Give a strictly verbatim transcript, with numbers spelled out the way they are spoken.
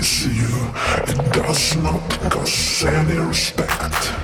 see you. It does not cause any respect.